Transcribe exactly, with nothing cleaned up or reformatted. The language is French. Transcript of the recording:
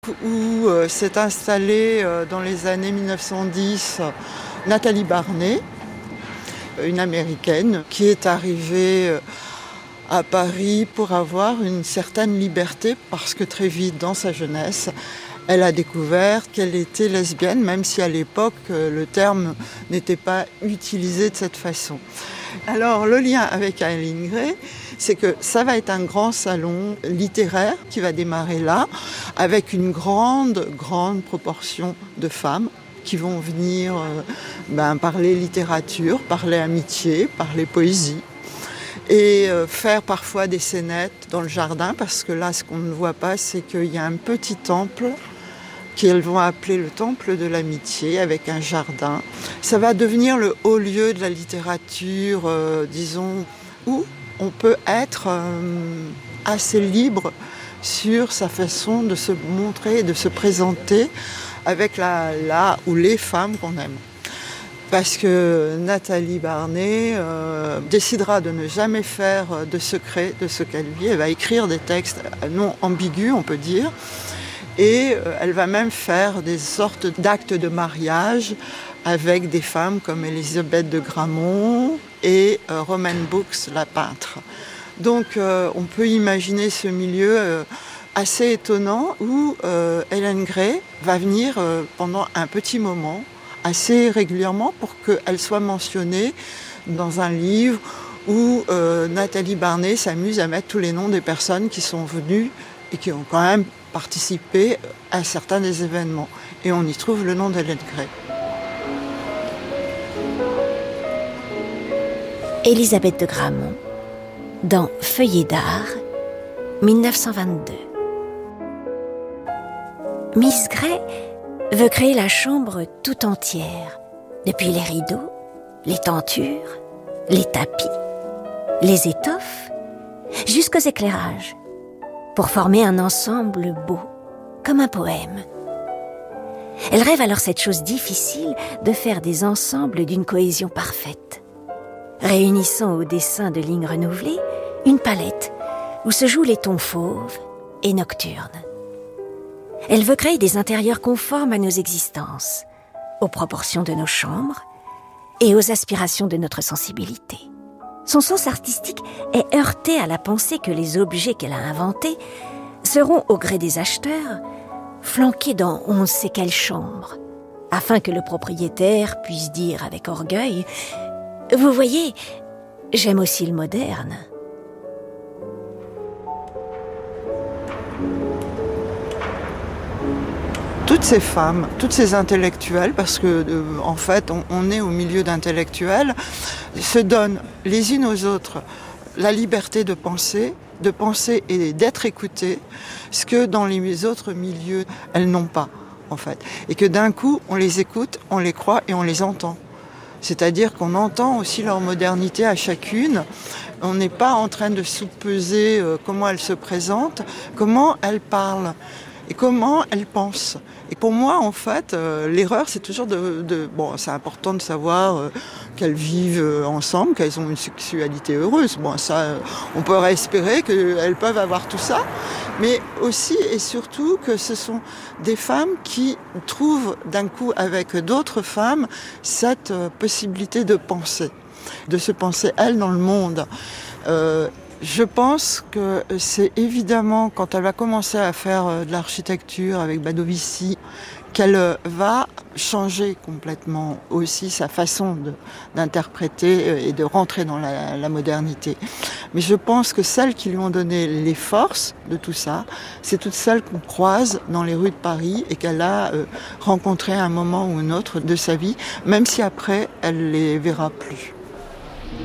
Où euh, s'est installée euh, dans les années mille neuf cent dix euh, Nathalie Barney, une Américaine qui est arrivée euh, à Paris pour avoir une certaine liberté parce que très vite dans sa jeunesse, elle a découvert qu'elle était lesbienne, même si à l'époque euh, le terme n'était pas utilisé de cette façon. Alors le lien avec Eileen Gray, c'est que ça va être un grand salon littéraire qui va démarrer là, avec une grande, grande proportion de femmes qui vont venir euh, ben, parler littérature, parler amitié, parler poésie, et euh, faire parfois des scénettes dans le jardin, parce que là, ce qu'on ne voit pas, c'est qu'il y a un petit temple qu'elles vont appeler le temple de l'amitié, avec un jardin. Ça va devenir le haut lieu de la littérature, euh, disons, où on peut être euh, assez libre sur sa façon de se montrer, de se présenter avec la, la ou les femmes qu'on aime. Parce que Nathalie Barney euh, décidera de ne jamais faire de secret de ce qu'elle vit. Elle va écrire des textes non ambigus, on peut dire. Et euh, elle va même faire des sortes d'actes de mariage avec des femmes comme Elisabeth de Gramont et euh, Romaine Bux, la peintre. Donc euh, on peut imaginer ce milieu euh, assez étonnant où euh, Eileen Gray va venir euh, pendant un petit moment, assez régulièrement, pour qu'elle soit mentionnée dans un livre où euh, Nathalie Barney s'amuse à mettre tous les noms des personnes qui sont venues et qui ont quand même participé à certains des événements. Et on y trouve le nom d'Eileen Gray. Elisabeth de Gramont, dans Feuillets d'art, mille neuf cent vingt-deux. Miss Gray veut créer la chambre tout entière, depuis les rideaux, les tentures, les tapis, les étoffes, jusqu'aux éclairages, pour former un ensemble beau, comme un poème. Elle rêve alors cette chose difficile de faire des ensembles d'une cohésion parfaite, réunissant au dessin de lignes renouvelées une palette où se jouent les tons fauves et nocturnes. Elle veut créer des intérieurs conformes à nos existences, aux proportions de nos chambres et aux aspirations de notre sensibilité. Son sens artistique est heurté à la pensée que les objets qu'elle a inventés seront, au gré des acheteurs, flanqués dans on ne sait quelle chambre, afin que le propriétaire puisse dire avec orgueil « Vous voyez, j'aime aussi le moderne ». Toutes ces femmes, toutes ces intellectuelles, parce que euh, en fait on, on est au milieu d'intellectuels, se donnent les unes aux autres la liberté de penser, de penser et d'être écoutées, ce que dans les autres milieux elles n'ont pas en fait. Et que d'un coup on les écoute, on les croit et on les entend. C'est-à-dire qu'on entend aussi leur modernité à chacune. On n'est pas en train de sous-peser euh, comment elles se présentent, comment elles parlent. Et comment elles pensent. Et pour moi, en fait, euh, l'erreur, c'est toujours de, de... Bon, c'est important de savoir euh, qu'elles vivent euh, ensemble, qu'elles ont une sexualité heureuse. Bon, ça, euh, on peut espérer qu'elles peuvent avoir tout ça. Mais aussi et surtout que ce sont des femmes qui trouvent d'un coup avec d'autres femmes cette euh, possibilité de penser, de se penser, elles, dans le monde. Euh, Je pense que c'est évidemment quand elle va commencer à faire de l'architecture avec Badovici qu'elle va changer complètement aussi sa façon de, d'interpréter et de rentrer dans la, la modernité. Mais je pense que celles qui lui ont donné les forces de tout ça, c'est toutes celles qu'on croise dans les rues de Paris et qu'elle a euh, rencontrées à un moment ou un autre de sa vie, même si après elle les verra plus.